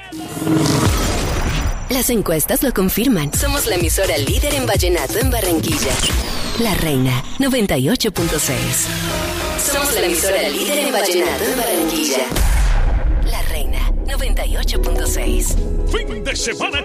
Las encuestas lo confirman. Somos la emisora líder en vallenato en Barranquilla. La Reina 98.6. Somos la emisora líder en vallenato en Barranquilla. La Reina 98.6. Fin de semana